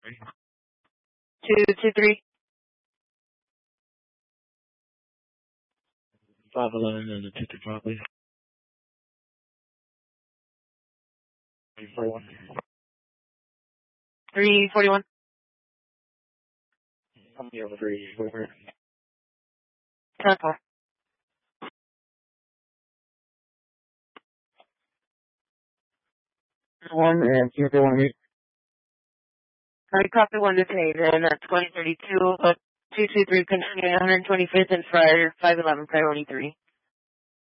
223. 511 and the 235, please. 341. 341. I'm here over 344. 10-4. One and 241. I copy 1 to say then at 2032, 223 continuing 125th and Friar 511 priority 3.